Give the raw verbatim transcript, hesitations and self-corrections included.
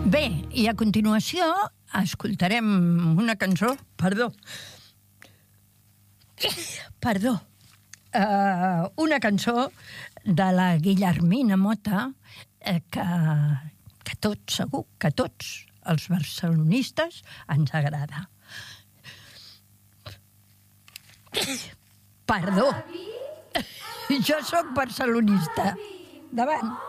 Bé, i a continuació escoltarem una cançó... Perdó. Perdó. Uh, una cançó de la Guillermina Motta eh, que, que tots, segur que tots els barcelonistes ens agrada. Perdó. Jo sóc barcelonista. Davant.